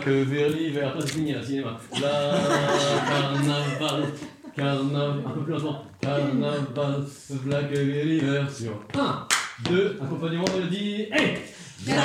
que vers l'hiver. Toi, c'est fini, là, cinéma. La carnaval, un peu plus lentement. Carnaval, v'là que vers l'hiver sur 1, 2, accompagnement de dit, hey!